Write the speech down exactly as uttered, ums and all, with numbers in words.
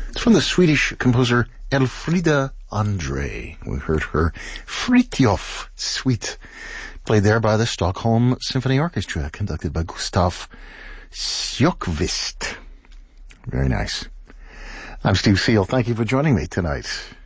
It's from the Swedish composer Elfrida Andre. We heard her Fritjof Suite, played there by the Stockholm Symphony Orchestra, conducted by Gustav Sjökvist. Very nice. I'm Steve Seal. Thank you for joining me tonight.